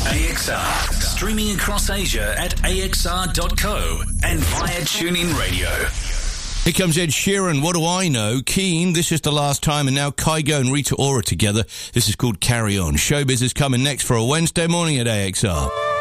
AXR, streaming across Asia at axr.co and via TuneIn Radio. Here comes Ed Sheeran, What Do I Know? Keen, This Is the Last Time, and now Kygo and Rita Ora together. This is called Carry On. Showbiz is coming next for a Wednesday morning at AXR.